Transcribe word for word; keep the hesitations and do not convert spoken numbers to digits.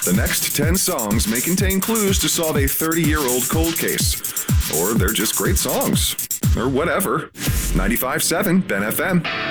The next ten songs may contain clues to solve a thirty-year-old cold case. Or they're just great songs. Or whatever. ninety-five point seven Ben F M.